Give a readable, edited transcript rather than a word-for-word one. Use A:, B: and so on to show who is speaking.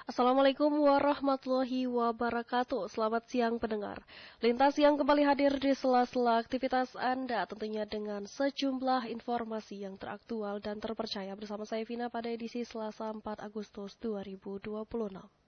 A: Assalamualaikum warahmatullahi wabarakatuh. Selamat siang pendengar. Lintas yang kembali hadir di sela-sela aktivitas Anda tentunya dengan sejumlah informasi yang teraktual dan terpercaya bersama saya Vina pada edisi Selasa 4 Agustus 2026.